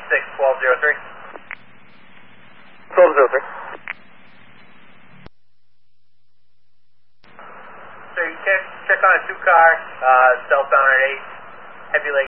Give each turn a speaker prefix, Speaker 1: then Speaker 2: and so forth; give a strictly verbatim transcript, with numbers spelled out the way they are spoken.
Speaker 1: six, twelve zero three.
Speaker 2: twelve zero three.
Speaker 1: So you can check on a two car, uh, southbound at eight, heavy lake.